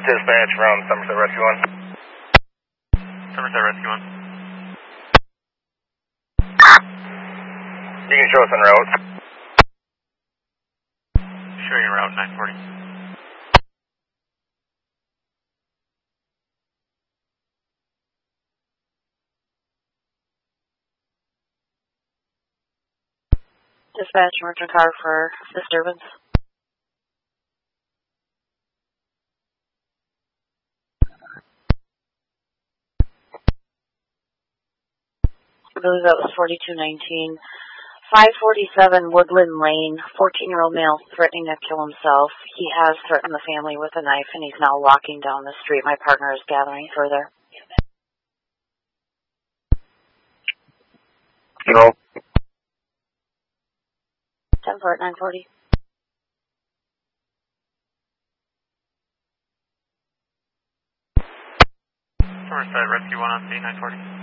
Dispatch from Somerset Rescue 1. Somerset Rescue 1. You can show us en route. Showing en route 940. Dispatch, emergency car for disturbance. I believe that was 4219. 547 Woodland Lane, 14-year-old male threatening to kill himself. He has threatened the family with a knife and he's now walking down the street. My partner is gathering further. No. 10 for at 940. Somerset Rescue 1 on scene 940.